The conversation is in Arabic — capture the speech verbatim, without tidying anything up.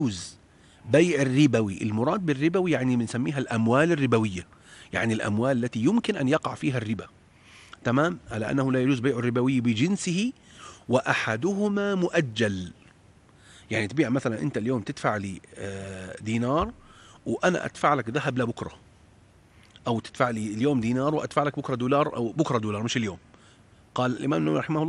يجوز بيع الربوي. المراد بالربوي يعني بنسميها الأموال الربوية، يعني الأموال التي يمكن أن يقع فيها الربا. تمام، على أنه لا يجوز بيع الربوي بجنسه وأحدهما مؤجل. يعني تبيع مثلا أنت اليوم تدفع لي آه، دينار وأنا أدفع لك ذهب لبكرة، أو تدفع لي اليوم دينار وأدفع لك بكرة دولار، أو بكرة دولار مش اليوم. قال الإمام النووي رحمه الله